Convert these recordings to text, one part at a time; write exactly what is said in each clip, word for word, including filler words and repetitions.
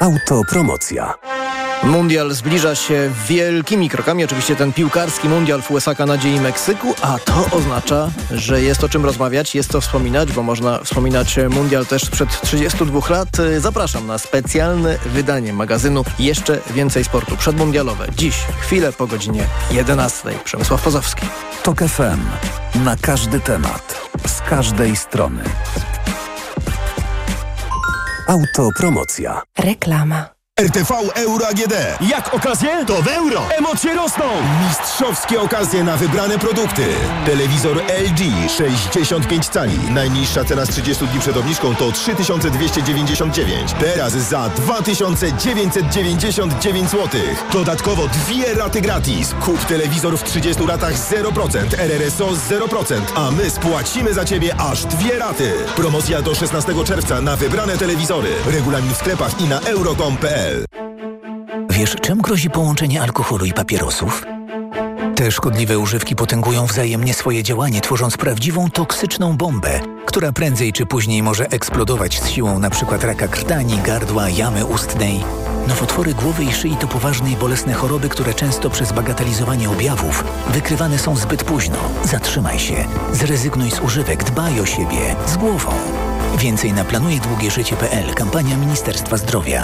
Autopromocja. Mundial zbliża się wielkimi krokami, oczywiście ten piłkarski mundial w U S A, Kanadzie i Meksyku, a to oznacza, że jest o czym rozmawiać, jest to wspominać, bo można wspominać mundial też sprzed trzydziestu dwóch lat. Zapraszam na specjalne wydanie magazynu Jeszcze Więcej Sportu przedmundialowe. Dziś, chwilę po godzinie jedenastej. Przemysław Pozowski. TOK F M. Na każdy temat. Z każdej strony. Autopromocja. Reklama. R T V Euro A G D. Jak okazje? To w euro. Emocje rosną. Mistrzowskie okazje na wybrane produkty. Telewizor L G sześćdziesiąt pięć cali. Najniższa cena z trzydziestu dni przed obniżką to trzy tysiące dwieście dziewięćdziesiąt dziewięć. Teraz za dwa tysiące dziewięćset dziewięćdziesiąt dziewięć złotych. Dodatkowo dwie raty gratis. Kup telewizor w trzydziestu ratach zero procent. R R S O zero procent. A my spłacimy za Ciebie aż dwie raty. Promocja do szesnastego czerwca na wybrane telewizory. Regulamin w sklepach i na euro kropka com kropka p l. Wiesz, czym grozi połączenie alkoholu i papierosów? Te szkodliwe używki potęgują wzajemnie swoje działanie, tworząc prawdziwą toksyczną bombę, która prędzej czy później może eksplodować z siłą np. raka krtani, gardła, jamy ustnej. Nowotwory głowy i szyi to poważne i bolesne choroby, które często przez bagatelizowanie objawów wykrywane są zbyt późno. Zatrzymaj się, zrezygnuj z używek, dbaj o siebie, z głową. Więcej na planuję długie życie kropka p l. Kampania Ministerstwa Zdrowia.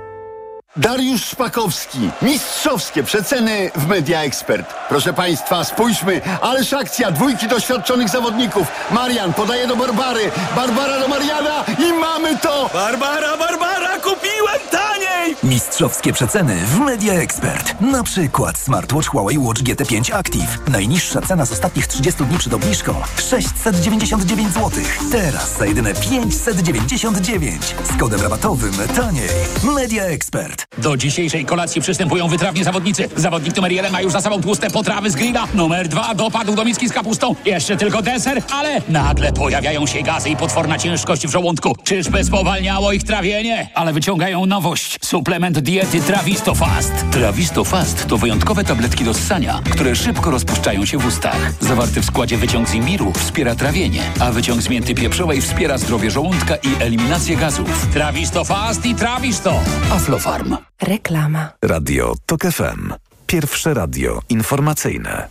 Dariusz Szpakowski. Mistrzowskie przeceny w Media Expert. Proszę Państwa, spójrzmy, ależ akcja, dwójki doświadczonych zawodników. Marian podaje do Barbary, Barbara do Mariana i mamy to! Barbara, Barbara, kupiłem taniej! Mistrzowskie przeceny w Media Expert. Na przykład smartwatch Huawei Watch G T pięć Active. Najniższa cena z ostatnich trzydziestu dni przed obniżką sześćset dziewięćdziesiąt dziewięć złotych. Teraz za jedyne pięćset dziewięćdziesiąt dziewięć. Z kodem rabatowym taniej. Media Expert. Do dzisiejszej kolacji przystępują wytrawni zawodnicy. Zawodnik numer jeden ma już za sobą tłuste potrawy z grilla. Numer dwa dopadł do miski z kapustą. Jeszcze tylko deser, ale nagle pojawiają się gazy i potworna ciężkość w żołądku. Czyżby spowalniało ich trawienie? Ale wyciągają nowość. Suplement diety Trawisto Fast. Trawisto Fast to wyjątkowe tabletki do ssania, które szybko rozpuszczają się w ustach. Zawarty w składzie wyciąg z imbiru wspiera trawienie, a wyciąg z mięty pieprzowej wspiera zdrowie żołądka i eliminację gazów. Trawisto Fast i Trawisto. Aflofarm. Reklama. Radio TOK F M. Pierwsze radio informacyjne.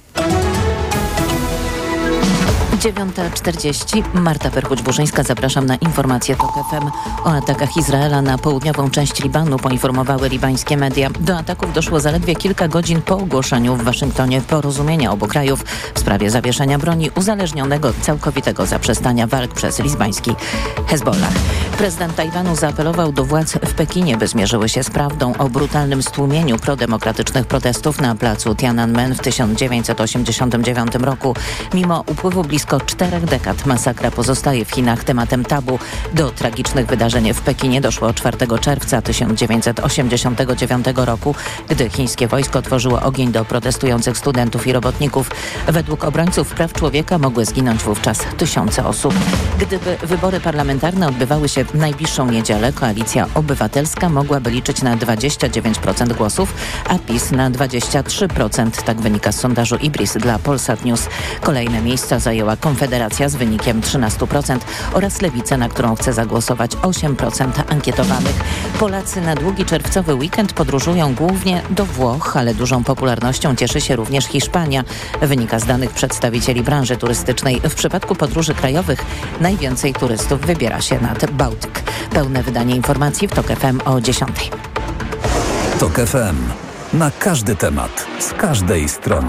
dziewiąta czterdzieści. Marta Perchuć-Burzyńska. Zapraszam na informacje TOK F M. O atakach Izraela na południową część Libanu poinformowały libańskie media. Do ataków doszło zaledwie kilka godzin po ogłoszeniu w Waszyngtonie porozumienia obu krajów w sprawie zawieszenia broni uzależnionego od całkowitego zaprzestania walk przez libański Hezbollah. Prezydent Tajwanu zaapelował do władz w Pekinie, by zmierzyły się z prawdą o brutalnym stłumieniu prodemokratycznych protestów na placu Tiananmen w tysiąc dziewięćset osiemdziesiątym dziewiątym roku. Mimo upływu blisko czterech dekad masakra pozostaje w Chinach tematem tabu. Do tragicznych wydarzeń w Pekinie doszło czwartego czerwca tysiąc dziewięćset osiemdziesiątego dziewiątego roku, gdy chińskie wojsko otworzyło ogień do protestujących studentów i robotników. Według obrońców praw człowieka mogły zginąć wówczas tysiące osób. Gdyby wybory parlamentarne odbywały się w najbliższą niedzielę, Koalicja Obywatelska mogłaby liczyć na dwadzieścia dziewięć procent głosów, a PiS na dwadzieścia trzy procent. Tak wynika z sondażu Ibris dla Polsat News. Kolejne miejsca zajęła Konfederacja z wynikiem trzynaście procent oraz Lewica, na którą chce zagłosować osiem procent ankietowanych. Polacy na długi czerwcowy weekend podróżują głównie do Włoch, ale dużą popularnością cieszy się również Hiszpania. Wynika z danych przedstawicieli branży turystycznej. W przypadku podróży krajowych najwięcej turystów wybiera się nad Bałtyk. Pełne wydanie informacji w TOK F M o dziesiątej. TOK F M. Na każdy temat. Z każdej strony.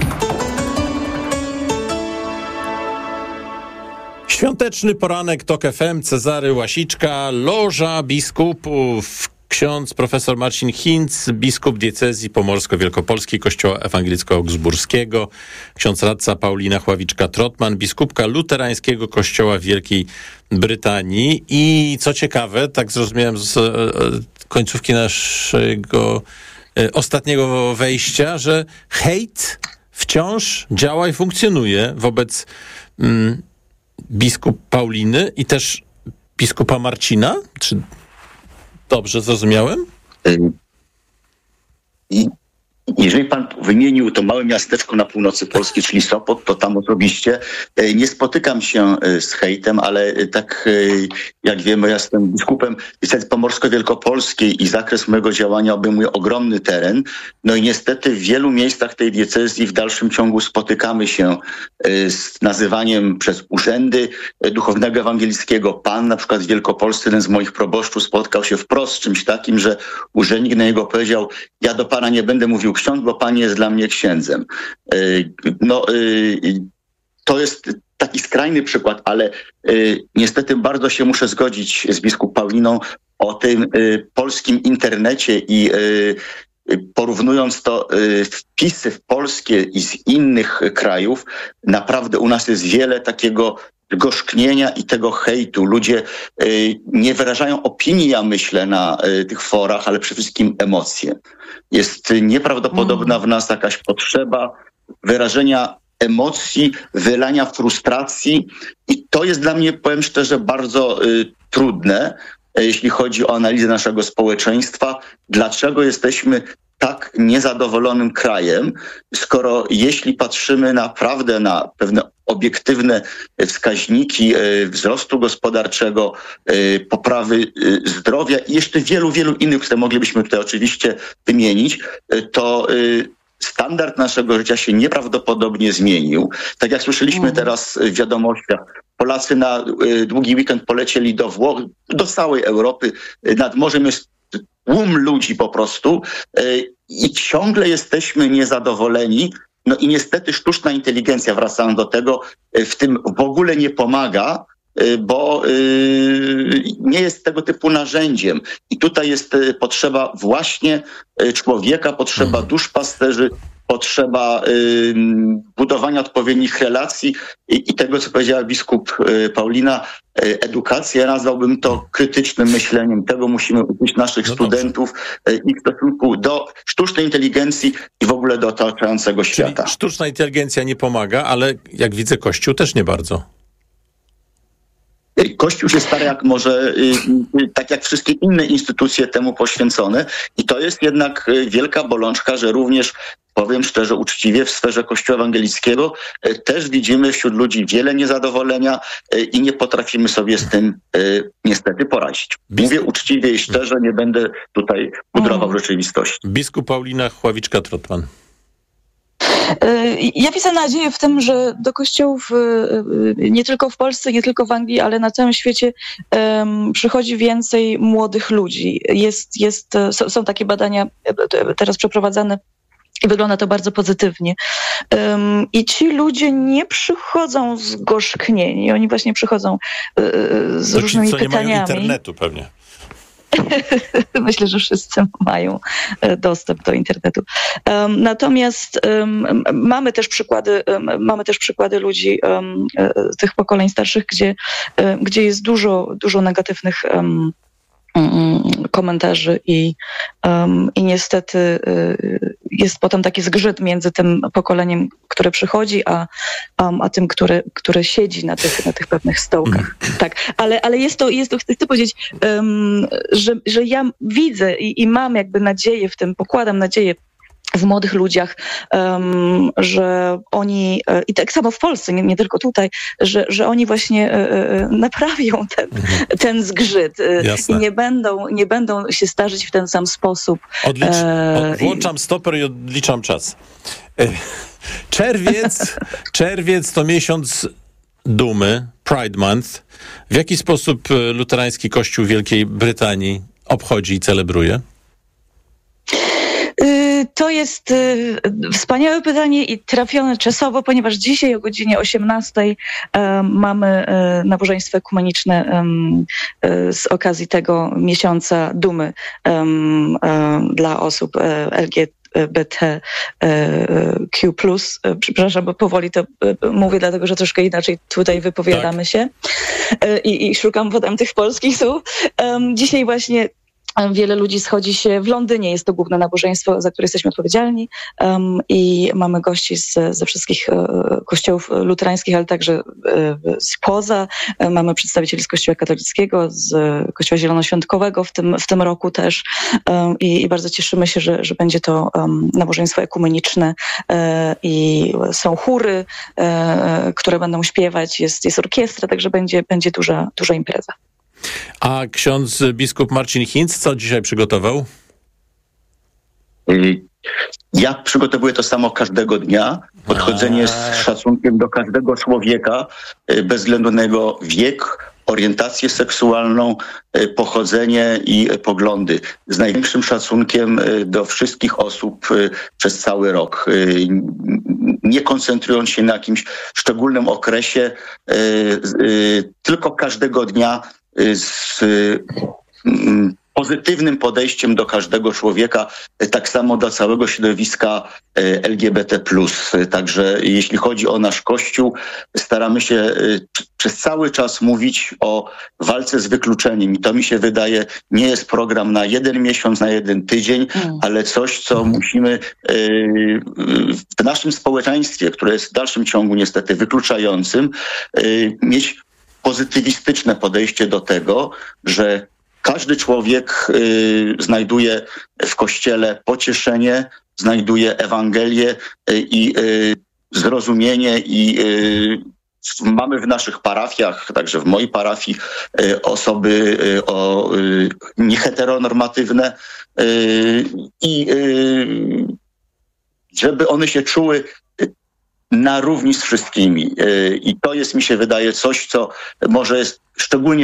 Świąteczny poranek TOK F M, Cezary Łasiczka, Loża Biskupów. Ksiądz profesor Marcin Hinc, biskup diecezji pomorsko-wielkopolskiej Kościoła Ewangelicko-Augsburskiego, ksiądz radca Paulina Chławiczka-Trotman, biskupka luterańskiego Kościoła w Wielkiej Brytanii. I co ciekawe, tak zrozumiałem z e, końcówki naszego e, ostatniego wejścia, że hejt wciąż działa i funkcjonuje wobec mm, biskup Pauliny i też biskupa Marcina? Czy dobrze zrozumiałem? I Jeżeli pan wymienił to małe miasteczko na północy Polski, czyli Sopot, to tam osobiście nie spotykam się z hejtem, ale tak jak wiemy, ja jestem biskupem diecezji pomorsko-wielkopolskiej i zakres mojego działania obejmuje ogromny teren. No i niestety w wielu miejscach tej diecezji w dalszym ciągu spotykamy się z nazywaniem przez urzędy duchownego ewangelickiego pan. Na przykład w Wielkopolsce jeden z moich proboszczów spotkał się wprost z czymś takim, że urzędnik na niego powiedział: ja do pana nie będę mówił ksiądz, bo pan jest dla mnie księdzem. No, to jest taki skrajny przykład, ale niestety bardzo się muszę zgodzić z biskup Pauliną o tym polskim internecie i porównując to wpisy w polskie i z innych krajów, naprawdę u nas jest wiele takiego gorzknienia i tego hejtu. Ludzie y, nie wyrażają opinii, ja myślę, na y, tych forach, ale przede wszystkim emocje. Jest y, nieprawdopodobna w nas jakaś potrzeba wyrażenia emocji, wylania frustracji i to jest dla mnie, powiem szczerze, bardzo y, trudne, y, jeśli chodzi o analizę naszego społeczeństwa. Dlaczego jesteśmy tak niezadowolonym krajem, skoro jeśli patrzymy naprawdę na pewne obiektywne wskaźniki wzrostu gospodarczego, poprawy zdrowia i jeszcze wielu, wielu innych, które moglibyśmy tutaj oczywiście wymienić, to standard naszego życia się nieprawdopodobnie zmienił. Tak jak słyszeliśmy teraz w wiadomościach, Polacy na długi weekend polecieli do Włoch, do całej Europy. Nad morzem jest tłum ludzi po prostu i ciągle jesteśmy niezadowoleni. No i niestety sztuczna inteligencja, wracając do tego, w tym w ogóle nie pomaga, bo nie jest tego typu narzędziem. I tutaj jest potrzeba właśnie człowieka, potrzeba duszpasterzy, potrzeba y, budowania odpowiednich relacji i, i tego, co powiedziała biskup y, Paulina, y, edukacja, ja nazwałbym to krytycznym myśleniem. Tego musimy uczyć naszych no studentów y, i w stosunku do sztucznej inteligencji i w ogóle do otaczającego świata. Czyli sztuczna inteligencja nie pomaga, ale jak widzę, Kościół też nie bardzo. Kościół się stara jak może, tak jak wszystkie inne instytucje temu poświęcone i to jest jednak wielka bolączka, że również, powiem szczerze, uczciwie, w sferze Kościoła ewangelickiego też widzimy wśród ludzi wiele niezadowolenia i nie potrafimy sobie z tym niestety poradzić. Mówię uczciwie i szczerze, nie będę tutaj pudrował rzeczywistości. Biskup Paulina Chławiczka-Trotman. Ja widzę nadzieję w tym, że do kościołów nie tylko w Polsce, nie tylko w Anglii, ale na całym świecie um, przychodzi więcej młodych ludzi. Jest, jest, są takie badania teraz przeprowadzane i wygląda to bardzo pozytywnie. Um, I ci ludzie nie przychodzą zgorzknieni, oni właśnie przychodzą uh, z to różnymi ci, co pytaniami. Nie mają internetu pewnie. Myślę, że wszyscy mają dostęp do internetu. Um, natomiast um, mamy też przykłady, um, mamy też przykłady ludzi um, tych pokoleń starszych, gdzie, um, gdzie jest dużo, dużo negatywnych um, komentarzy i, um, i niestety y, jest potem taki zgrzyt między tym pokoleniem, które przychodzi, a, um, a tym, które, które siedzi na tych, na tych pewnych stołkach. Tak, ale, ale jest to, jest to, chcę powiedzieć, um, że, że ja widzę i, i mam jakby nadzieję w tym, pokładam nadzieję w młodych ludziach, um, że oni, i tak samo w Polsce, nie, nie tylko tutaj, że, że oni właśnie e, naprawią ten, mhm. ten zgrzyt Jasne. i nie będą, nie będą się starzyć w ten sam sposób. Odlicz, od, włączam stoper i odliczam czas. Czerwiec, czerwiec to miesiąc dumy, Pride Month. W jaki sposób luterański Kościół Wielkiej Brytanii obchodzi i celebruje? To jest y, wspaniałe pytanie i trafione czasowo, ponieważ dzisiaj o godzinie osiemnastej um, mamy y, nabożeństwo ekumeniczne um, y, z okazji tego miesiąca dumy um, um, dla osób y, L G B T Q plus. Przepraszam, bo powoli to mówię, dlatego że troszkę inaczej tutaj wypowiadamy tak. się I, i szukam potem tych polskich słów. Um, dzisiaj właśnie Wiele ludzi schodzi się w Londynie, jest to główne nabożeństwo, za które jesteśmy odpowiedzialni um, i mamy gości z, ze wszystkich e, kościołów luterańskich, ale także e, spoza. E, mamy przedstawicieli z Kościoła katolickiego, z Kościoła Zielonoświątkowego w tym, w tym roku też um, i, i bardzo cieszymy się, że, że będzie to um, nabożeństwo ekumeniczne e, i są chóry, e, które będą śpiewać, jest, jest orkiestra, także będzie, będzie duża, duża impreza. A ksiądz biskup Marcin Hinc co dzisiaj przygotował? Ja przygotowuję to samo każdego dnia. Podchodzenie z szacunkiem do każdego człowieka, bez względu na jego wiek, orientację seksualną, pochodzenie i poglądy. Z największym szacunkiem do wszystkich osób przez cały rok. Nie koncentrując się na jakimś szczególnym okresie, tylko każdego dnia z pozytywnym podejściem do każdego człowieka, tak samo do całego środowiska L G B T plus. Także jeśli chodzi o nasz Kościół, staramy się przez cały czas mówić o walce z wykluczeniem i to mi się wydaje nie jest program na jeden miesiąc, na jeden tydzień, mm. ale coś, co musimy w naszym społeczeństwie, które jest w dalszym ciągu niestety wykluczającym, mieć pozytywistyczne podejście do tego, że każdy człowiek y, znajduje w Kościele pocieszenie, znajduje Ewangelię y, i y, zrozumienie i y, mamy w naszych parafiach, także w mojej parafii, y, osoby y, o, y, nieheteronormatywne y, i y, żeby one się czuły na równi z wszystkimi. I to jest, mi się wydaje, coś, co może jest szczególnie